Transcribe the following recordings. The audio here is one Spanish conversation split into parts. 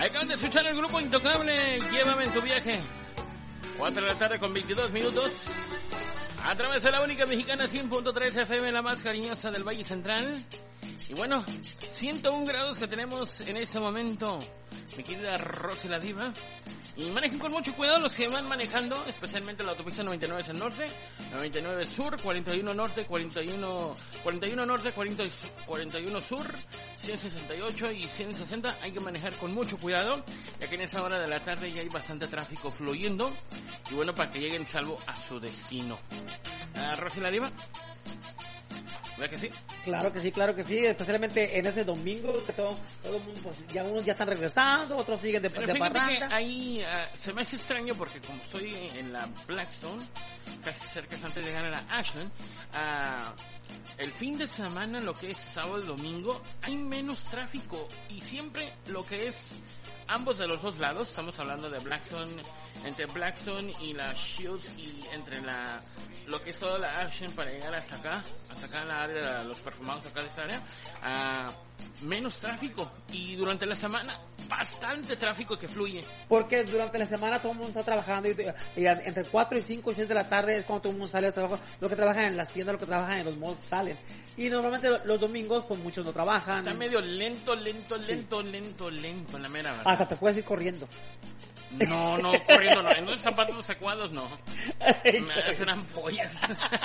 Acaban de escuchar el grupo Intocable, Llévame en tu viaje. 4 de la tarde con 22 minutos. A través de la única mexicana 100.3 FM, la más cariñosa del Valle Central. Y bueno, 101 grados que tenemos en este momento, mi querida Rosy la Diva. Y manejen con mucho cuidado los que van manejando, especialmente la autopista 99 en norte, 99 sur, 41 norte, 41 norte, 41 sur, 168 y 160. Hay que manejar con mucho cuidado, ya que en esa hora de la tarde ya hay bastante tráfico fluyendo. Y bueno, para que lleguen salvo a su destino. Rosy la Diva. ¿Verdad que sí? Claro que sí, especialmente en ese domingo que todo el mundo, pues, ya unos ya están regresando, otros siguen de parranda. Que ahí se me hace extraño porque como estoy en la Blackstone, casi cerca antes de llegar a la Ashland, el fin de semana, lo que es sábado y domingo, hay menos tráfico y siempre lo que es ambos de los dos lados, estamos hablando de Blackstone, entre Blackstone y la Shields y entre lo que es toda la Ashland para llegar hasta acá en la área de los perfumados acá de esta área, menos tráfico y durante la semana bastante tráfico que fluye. Porque durante la semana todo el mundo está trabajando y entre 4 y 5 y 6 de la tarde es cuando todo el mundo sale de trabajo. Los que trabajan en las tiendas, los que trabajan en los malls salen. Y normalmente los domingos pues muchos no trabajan. Está medio lento en la mera verdad. Hasta te puedes ir corriendo. No, corriendo no. En los zapatos adecuados no. Me hacen ampollas.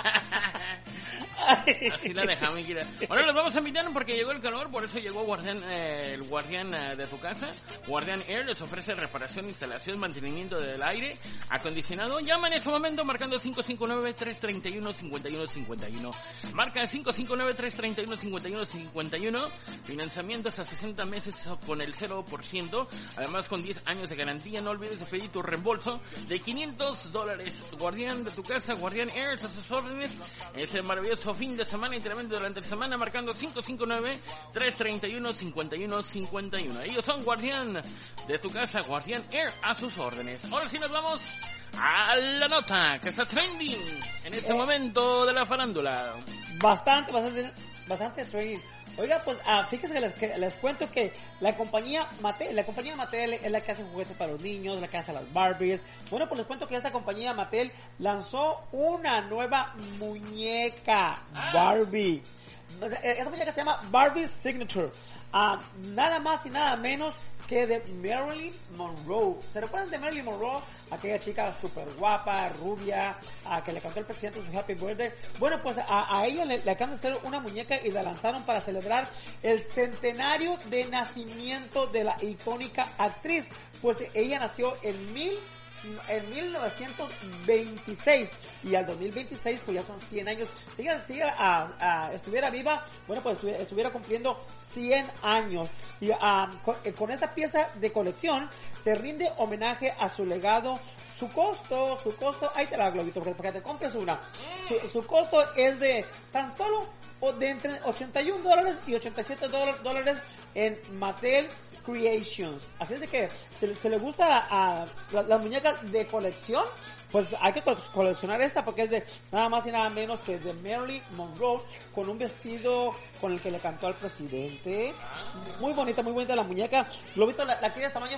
Así la dejamos, mi querida. Bueno, los vamos a invitar porque llegó el calor, por eso llegó el guardián de tu casa. Guardián Air les ofrece reparación, instalación, mantenimiento del aire acondicionado. Llama en ese momento marcando 559-331-5151. Marca 559-331-5151. Financiamiento hasta 60 meses con el 0%. Además con 10 años de garantía. No olvides de pedir tu reembolso de $500. Guardián de tu casa, Guardián Air, a sus órdenes. Ese maravilloso fin de semana y tremendo durante la semana, marcando 559-331-5151. Ellos son Guardián de tu casa, Guardián Air, a sus órdenes. Ahora sí nos vamos a la nota que está trending en este momento de la farándula. Bastante trending. Oiga, pues fíjense que les cuento que la compañía Mattel es la que hace juguetes para los niños, la que hace las Barbies. Bueno, pues les cuento que esta compañía Mattel lanzó una nueva muñeca Barbie. Esta muñeca se llama Barbie Signature. Nada más y nada menos que de Marilyn Monroe. ¿Se recuerdan de Marilyn Monroe? Aquella chica súper guapa, rubia, que le cantó el presidente su Happy Birthday. Bueno, pues a ella le acaban de hacer una muñeca y la lanzaron para celebrar el centenario de nacimiento de la icónica actriz. Pues ella nació en 1926 y al 2026 pues ya son 100 años. Si ella estuviera viva, bueno, pues estuviera cumpliendo 100 años. Y con esta pieza de colección se rinde homenaje a su legado. Su costo, ahí te va, Globito, para que te compres una. Su costo es de tan solo de entre $81 y $87 en Mattel Creations. Así es de que se le gusta a las muñecas de colección, pues hay que coleccionar esta porque es de nada más y nada menos que de Marilyn Monroe con un vestido con el que le cantó al presidente. Muy bonita la muñeca. Globito, la quiere tamaño